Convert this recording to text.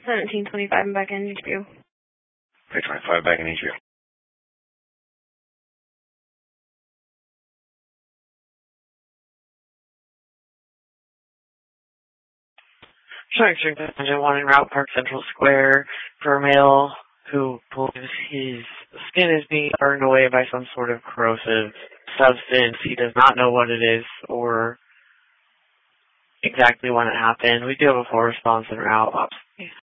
1725 back in HBU. 325 back in HBU. Showing Street Engine 1 in Route Park Central Square for a male who believes his skin is being burned away by some sort of corrosive substance. He does not know what it is or exactly when it happened. We do have a full response en route.